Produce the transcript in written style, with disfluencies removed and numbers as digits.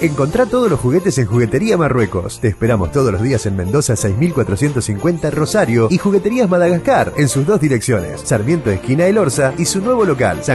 Encontrá todos los juguetes en Juguetería Marruecos. Te esperamos todos los días en Mendoza 6450 Rosario y Jugueterías Madagascar en sus dos direcciones, Sarmiento esquina El Orza y su nuevo local,